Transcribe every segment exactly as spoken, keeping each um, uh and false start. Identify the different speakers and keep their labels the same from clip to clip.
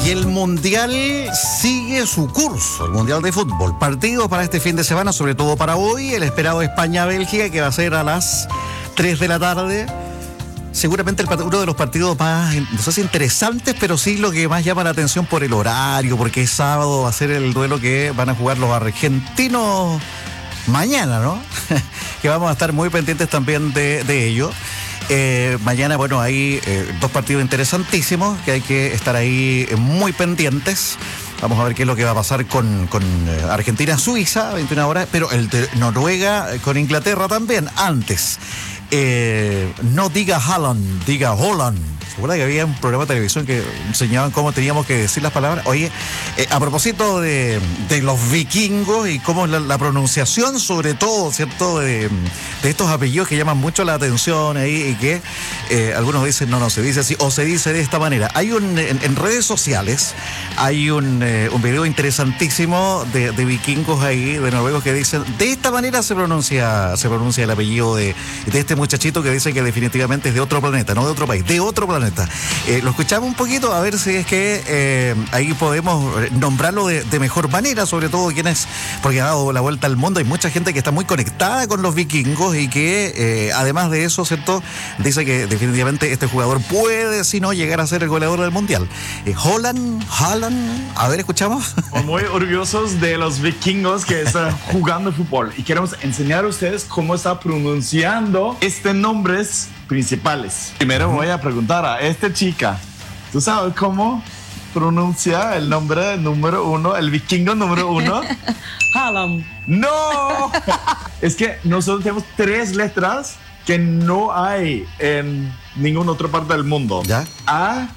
Speaker 1: Y el Mundial sigue su curso, el Mundial de Fútbol. Partidos para este fin de semana, sobre todo para hoy, el esperado España-Bélgica, que va a ser a las tres de la tarde. Seguramente el, uno de los partidos más, no sé si interesantes, pero sí lo que más llama la atención por el horario, porque es sábado, va a ser el duelo que van a jugar los argentinos mañana, ¿no? Que vamos a estar muy pendientes también de, de ello. Eh, mañana, bueno, hay eh, dos partidos interesantísimos que hay que estar ahí muy pendientes. Vamos a ver qué es lo que va a pasar con, con eh, Argentina-Suiza, veintiuna horas, pero el de Noruega con Inglaterra también, antes. Eh, no diga Haaland, diga Holland. ¿Se acuerda que había un programa de televisión que enseñaban cómo teníamos que decir las palabras? Oye, eh, a propósito de, de los vikingos y cómo la, la pronunciación, sobre todo, ¿cierto? De, de estos apellidos que llaman mucho la atención ahí y que eh, algunos dicen, no, no, se dice así o se dice de esta manera. Hay un, en, en redes sociales, hay un, eh, un video interesantísimo de, de vikingos ahí, de noruegos, que dicen, de esta manera se pronuncia, se pronuncia el apellido de, de este muchachito que dice que definitivamente es de otro planeta, no de otro país, de otro planeta. Eh, lo escuchamos un poquito a ver si es que eh, ahí podemos nombrarlo de, de mejor manera, sobre todo quienes, porque ha dado la vuelta al mundo, hay mucha gente que está muy conectada con los vikingos y que eh, además de eso, ¿cierto? Dice que definitivamente este jugador puede, si no, llegar a ser el goleador del mundial. Eh, Holland, Haaland, a ver, escuchamos.
Speaker 2: Muy orgullosos de los vikingos que están jugando fútbol y queremos enseñar a ustedes cómo está pronunciando estos nombres principales. Primero voy a preguntar a esta chica, ¿tú sabes cómo pronuncia el nombre número uno, el vikingo número uno?
Speaker 3: Haaland.
Speaker 2: ¡No! Es que nosotros tenemos tres letras que no hay en ninguna otra parte del mundo.
Speaker 1: ¿Ya?
Speaker 2: A,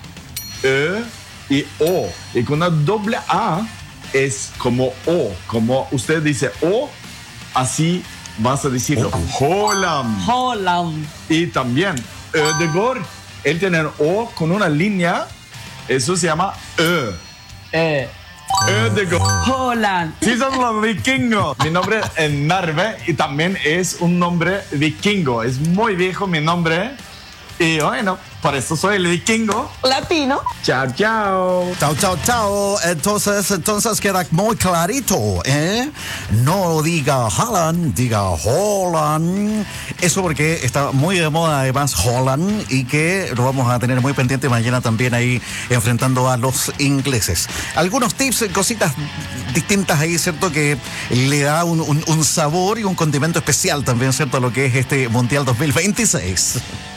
Speaker 2: E y O. Y con una doble A es como O. Como usted dice O, así vas a decirlo.
Speaker 1: Oh.
Speaker 2: Holland.
Speaker 3: Holland.
Speaker 2: Y también Ødegaard, él tiene O con una línea, eso se llama Ö.
Speaker 3: Eh.
Speaker 2: Ødegaard.
Speaker 3: Holland.
Speaker 2: Sí, son los vikingos. Mi nombre es Narve y también es un nombre vikingo. Es muy viejo mi nombre. Y bueno, por eso soy el vikingo.
Speaker 3: Latino.
Speaker 2: Chao, chao.
Speaker 1: Chao, chao, chao. Entonces, entonces queda muy clarito, ¿eh? No diga Haaland, diga Holland. Eso porque está muy de moda además Holland y que lo vamos a tener muy pendiente mañana también ahí enfrentando a los ingleses. Algunos tips, cositas distintas ahí, ¿cierto? Que le da un, un, un sabor y un condimento especial también, ¿cierto? A lo que es este Mundial dos mil veintiséis.